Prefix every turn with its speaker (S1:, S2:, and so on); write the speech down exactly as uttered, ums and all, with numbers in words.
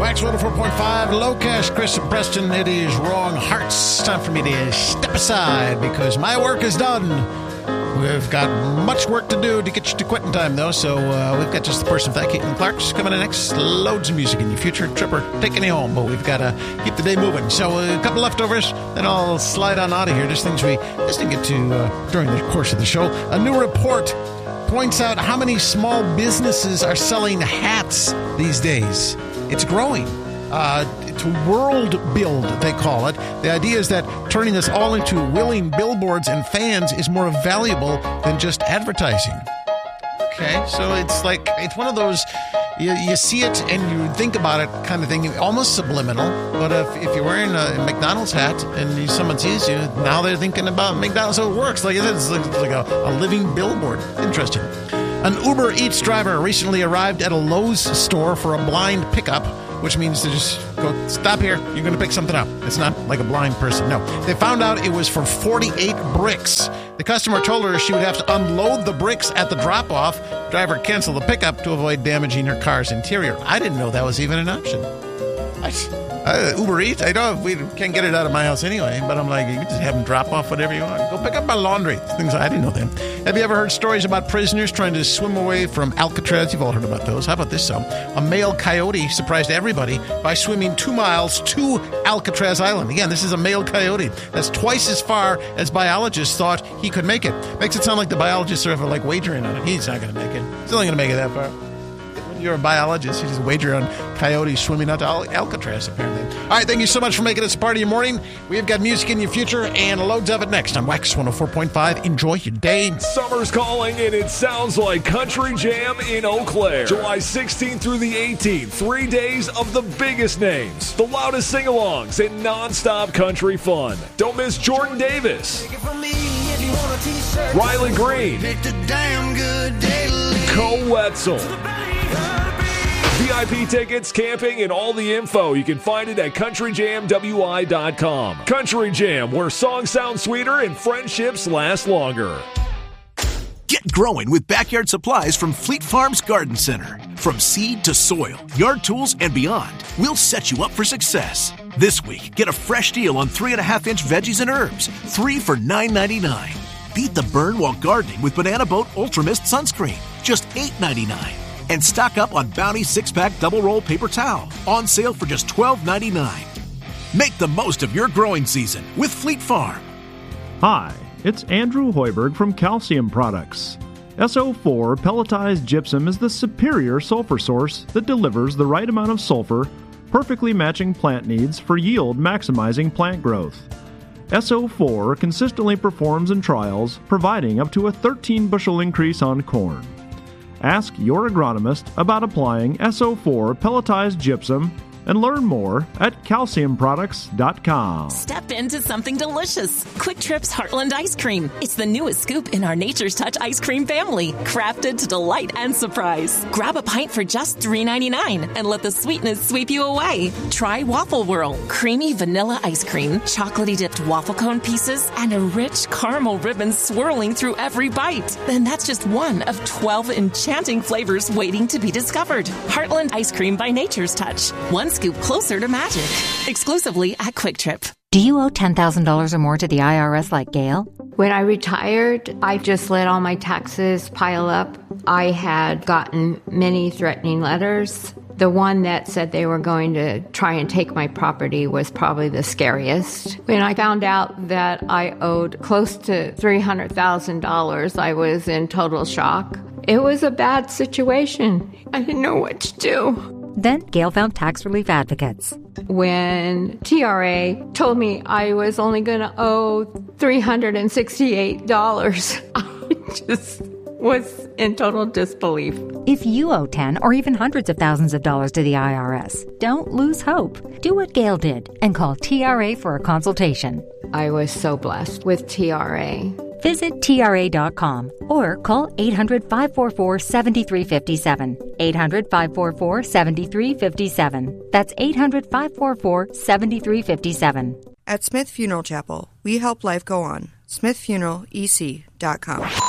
S1: Wax one oh four point five, Low Cash, Chris and Preston. It is Wrong Hearts. Time for me to step aside because my work is done. We've got much work to do to get you to quitting time, though, so uh, we've got just the person with that, Caitlin Clark's coming in next. Loads of music in your future. Tripper taking you home, but we've got to keep the day moving. So uh, a couple leftovers, then I'll slide on out of here. Just things we just didn't get to uh, during the course of the show. A new report points out how many small businesses are selling hats these days. It's growing. Uh, to world build, they call it. The idea is that turning this all into willing billboards and fans is more valuable than just advertising. Okay, so it's like, it's one of those, you, you see it and you think about it kind of thing, almost subliminal. But if, if you're wearing a McDonald's hat and someone sees you, now they're thinking about McDonald's. So it works. Like it's like, it's like a, a living billboard. Interesting. An Uber Eats driver recently arrived at a Lowe's store for a blind pickup, which means to just go, stop here, you're going to pick something up. It's not like a blind person. No. They found out it was for forty-eight bricks. The customer told her she would have to unload the bricks at the drop-off. Driver canceled the pickup to avoid damaging her car's interior. I didn't know that was even an option. I, uh, Uber Eats, I know we can't get it out of my house anyway, but I'm like, you can just have them drop off whatever you want. Go pick up my laundry. Things I didn't know them. Have you ever heard stories about prisoners trying to swim away from Alcatraz? You've all heard about those. How about this, though? A male coyote surprised everybody by swimming two miles to Alcatraz Island. Again, this is a male coyote. That's twice as far as biologists thought he could make it. Makes it sound like the biologists are like wagering on it. He's not going to make it. He's only going to make it that far. You're a biologist. You just wager on coyotes swimming out to Al- Alcatraz, apparently. All right, thank you so much for making us part of your morning. We've got music in your future and loads of it next on Wax one oh four point five. Enjoy your day.
S2: Summer's calling, and it sounds like Country Jam in Eau Claire. July sixteenth through the eighteenth. Three days of the biggest names, the loudest sing-alongs, and non-stop country fun. Don't miss Jordan Davis, Riley Green, Cole Wetzel. V I P tickets, camping, and all the info. You can find it at country jam w i dot com. Country Jam, where songs sound sweeter and friendships last longer.
S3: Get growing with backyard supplies from Fleet Farms Garden Center. From seed to soil, yard tools, and beyond, we'll set you up for success. This week, get a fresh deal on three and a half inch veggies and herbs, three for nine ninety-nine. Beat the burn while gardening with Banana Boat Ultra Mist sunscreen, just eight ninety-nine. And stock up on Bounty six-pack double-roll paper towel, on sale for just twelve ninety-nine. Make the most of your growing season with Fleet Farm.
S4: Hi, it's Andrew Hoiberg from Calcium Products. S O four pelletized gypsum is the superior sulfur source that delivers the right amount of sulfur, perfectly matching plant needs for yield-maximizing plant growth. S O four consistently performs in trials, providing up to a thirteen bushel increase on corn. Ask your agronomist about applying S O four pelletized gypsum and learn more at calcium products dot com.
S5: Step into something delicious. Quick Trip's Heartland Ice Cream. It's the newest scoop in our Nature's Touch ice cream family, crafted to delight and surprise. Grab a pint for just three ninety-nine and let the sweetness sweep you away. Try Waffle Whirl, creamy vanilla ice cream, chocolatey dipped waffle cone pieces, and a rich caramel ribbon swirling through every bite. Then that's just one of twelve enchanting flavors waiting to be discovered. Heartland Ice Cream by Nature's Touch. One scoop closer to magic. Exclusively at Quick Trip.
S6: Do you owe ten thousand dollars or more to the I R S like Gail?
S7: When I retired, I just let all my taxes pile up. I had gotten many threatening letters. The one that said they were going to try and take my property was probably the scariest. When I found out that I owed close to three hundred thousand dollars, I was in total shock. It was a bad situation. I didn't know what to do.
S6: Then Gail found tax relief advocates.
S7: When T R A told me I was only going to owe three hundred sixty-eight dollars, I just was in total disbelief.
S6: If you owe ten or even hundreds of thousands of dollars to the I R S, don't lose hope. Do what Gail did and call T R A for a consultation.
S7: I was so blessed with T R A.
S6: Visit T R A dot com or call eight hundred, five four four, seven three five seven. eight hundred, five four four, seven three five seven. That's eight hundred, five four four, seven three five seven.
S8: At Smith Funeral Chapel, we help life go on. smith funeral e c dot com.